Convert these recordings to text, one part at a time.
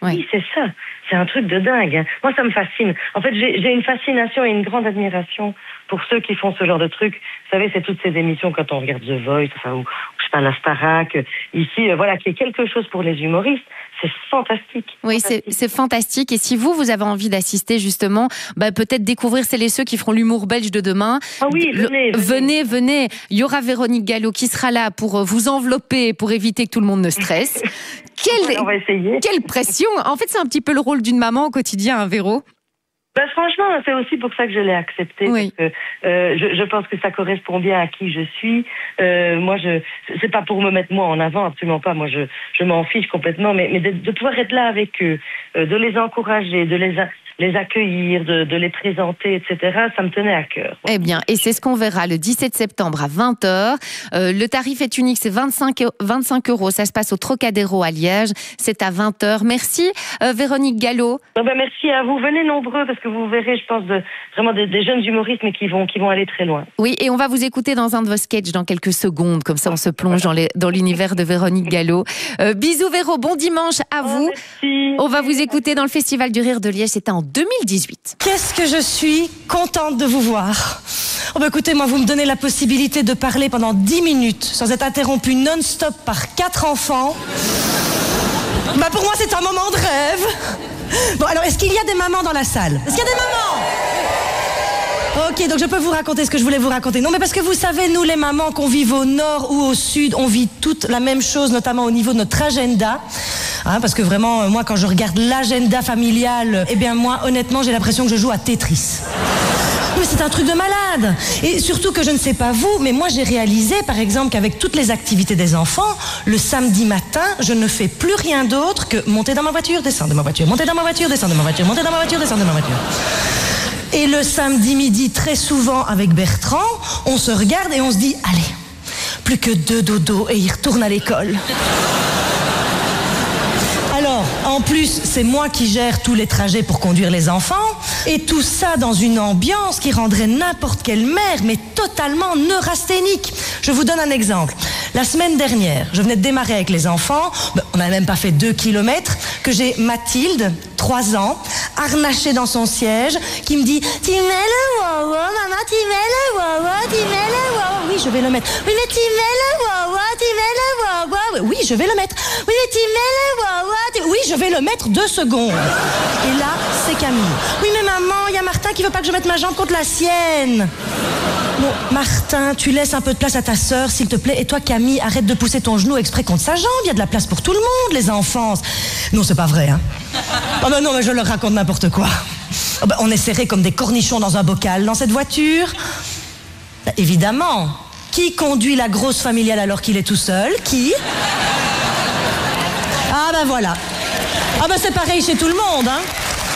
Oui, c'est ça. C'est un truc de dingue. Moi, ça me fascine. En fait, j'ai une fascination et une grande admiration pour ceux qui font ce genre de trucs. Vous savez, c'est toutes ces émissions quand on regarde The Voice, ou je sais pas, la Starac. Ici, voilà, qu'il y ait quelque chose pour les humoristes. C'est fantastique. Oui, c'est fantastique. Et si vous avez envie d'assister justement, peut-être découvrir celles et ceux qui feront l'humour belge de demain. Ah oui, venez. Il y aura Véronique Gallo qui sera là pour vous envelopper, pour éviter que tout le monde ne stresse. On va essayer. Quelle pression! En fait, c'est un petit peu le rôle d'une maman au quotidien, hein, Véro? Franchement, c'est aussi pour ça que je l'ai accepté. Oui. Parce que, je pense que ça correspond bien à qui je suis. Moi, c'est pas pour me mettre moi en avant, absolument pas. Moi, je m'en fiche complètement. Mais de pouvoir être là avec eux, de les encourager, de les accueillir, de les présenter, etc., ça me tenait à cœur. Eh bien, et c'est ce qu'on verra le 17 septembre à 20h. Le tarif est unique, c'est 25 €. Ça se passe au Trocadéro à Liège. C'est à 20h. Merci, Véronique Gallo. Merci à vous. Venez nombreux parce que vous verrez, je pense, vraiment des jeunes humoristes, mais qui vont aller très loin. Oui, et on va vous écouter dans un de vos sketchs dans quelques secondes. Comme ça, on se plonge dans l'univers de Véronique Gallo. Bisous, Véro. Bon dimanche à vous. Merci. On va vous écouter dans le Festival du Rire de Liège. C'était en 2018. Qu'est-ce que je suis contente de vous voir. Écoutez, moi, vous me donnez la possibilité de parler pendant 10 minutes sans être interrompu non-stop par 4 enfants. Pour moi, c'est un moment de rêve. Bon, alors, est-ce qu'il y a des mamans dans la salle? Est-ce qu'il y a des mamans? Ok, donc je peux vous raconter ce que je voulais vous raconter. Non, mais parce que vous savez, nous, les mamans, qu'on vive au nord ou au sud, on vit toutes la même chose, notamment au niveau de notre agenda. Parce que vraiment, moi, quand je regarde l'agenda familial, moi, honnêtement, j'ai l'impression que je joue à Tetris. Mais c'est un truc de malade. Et surtout que je ne sais pas vous, mais moi, j'ai réalisé, par exemple, qu'avec toutes les activités des enfants, le samedi matin, je ne fais plus rien d'autre que monter dans ma voiture, descendre de ma voiture, monter dans ma voiture, descendre de ma voiture, monter dans ma voiture, descendre de ma voiture. Et le samedi midi, très souvent, avec Bertrand, on se regarde et on se dit, allez, plus que 2 dodos et il retourne à l'école. Alors, en plus, c'est moi qui gère tous les trajets pour conduire les enfants, et tout ça dans une ambiance qui rendrait n'importe quelle mère, mais totalement neurasthénique. Je vous donne un exemple. La semaine dernière, je venais de démarrer avec les enfants, on n'a même pas fait 2 kilomètres, que j'ai Mathilde, 3 ans, harnachée dans son siège, qui me dit « Tu mets le wawa, maman, tu mets le wawa, tu mets le wawa. » Oui, je vais le mettre. « Oui, mais tu mets le wawa, tu mets le wawa. » Oui, je vais le mettre. « Oui, mais tu mets le wawa. Oui, je vais le mettre 2 secondes. » Et là, c'est Camille. « Oui, mais maman, il y a Martin qui veut pas que je mette ma jambe contre la sienne. » Bon, Martin, tu laisses un peu de place à ta sœur, s'il te plaît. Et toi, Camille, arrête de pousser ton genou exprès contre sa jambe. Il y a de la place pour tout le monde, les enfants. Non, c'est pas vrai, hein. Oh non, mais je leur raconte n'importe quoi. On est serrés comme des cornichons dans un bocal dans cette voiture. Évidemment. Qui conduit la grosse familiale alors qu'il est tout seul? Qui? Ah voilà. C'est pareil chez tout le monde, hein.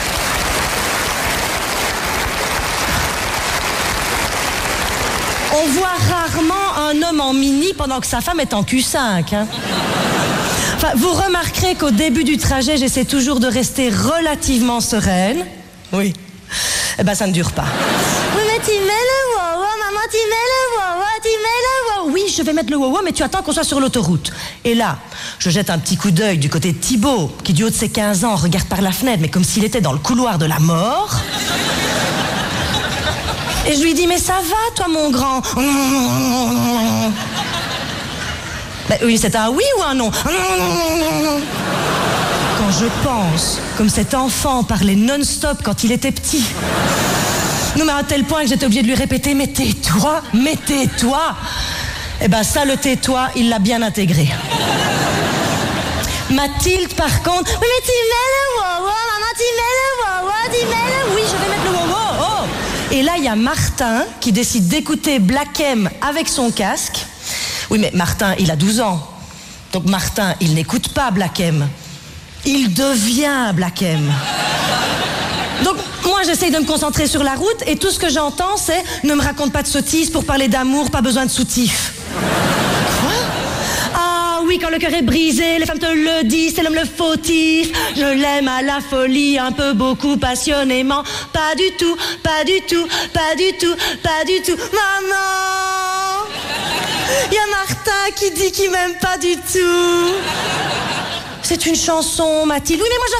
On voit rarement un homme en mini pendant que sa femme est en Q5, hein. Vous remarquerez qu'au début du trajet, j'essaie toujours de rester relativement sereine. Oui. Ça ne dure pas. Oui, mais tu mets le wawa, maman, tu mets le wawa, tu mets le wawa. Oui, je vais mettre le wawa, mais tu attends qu'on soit sur l'autoroute. Et là, je jette un petit coup d'œil du côté de Thibaut, qui du haut de ses 15 ans regarde par la fenêtre, mais comme s'il était dans le couloir de la mort. Et je lui dis, mais ça va, toi, mon grand? Oui, c'est un oui ou un non? Quand je pense comme cet enfant parlait non-stop quand il était petit. Non, mais à un tel point que j'étais obligée de lui répéter, mais tais-toi, mais tais-toi. Ça, le tais-toi, il l'a bien intégré. Mathilde, par contre, oui, mais tu mets le wawa, maman, tu mets le wawa, tu mets le... Oui, je vais mettre le wawa, oh. Et là, il y a Martin qui décide d'écouter Black M avec son casque. Oui, mais Martin, il a 12 ans. Donc Martin, il n'écoute pas Black M. Il devient Black M. Donc moi, j'essaye de me concentrer sur la route et tout ce que j'entends, c'est « Ne me raconte pas de sottises, pour parler d'amour, pas besoin de soutif. » Quoi? Ah oui, quand le cœur est brisé, les femmes te le disent, c'est l'homme le fautif. Je l'aime à la folie, un peu, beaucoup, passionnément. Pas du tout, pas du tout, pas du tout, pas du tout. Maman! Il y a Martin qui dit qu'il m'aime pas du tout. C'est une chanson, Mathilde. Oui, mais moi,